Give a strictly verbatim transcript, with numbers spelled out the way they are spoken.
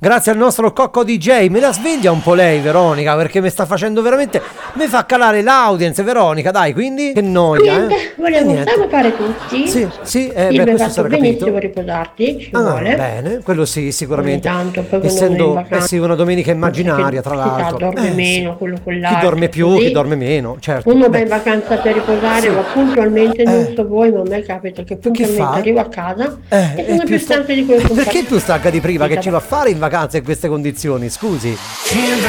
grazie al nostro Cocco D J. Me la sveglia un po' lei, Veronica, perché mi sta facendo veramente, mi fa calare l'audience, Veronica, dai, quindi che noia. Niente, eh? volevo salutare tutti. Sì, sì, eh, Sì, beh, mi hai questo fatto sarà benissimo capito. riposarti, ci Ah, vuole. bene, quello sì, sicuramente. Ogni tanto, poi quando uno è in Essendo, eh vacanza, sì, una domenica immaginaria, tra si sa, l'altro. dorme Eh, sì. meno, quello con Chi l'altro, dorme più, così. chi dorme meno, certo. Uno va Beh, in vacanza per riposare, sì. va puntualmente, non Eh. so voi, ma a me capita che Che puntualmente fa? arrivo a casa Eh, e è sono più più sta- stanca di quello che sono Perché più stanca di prima? Che ci va a partita. fare in vacanza in queste condizioni? Scusi.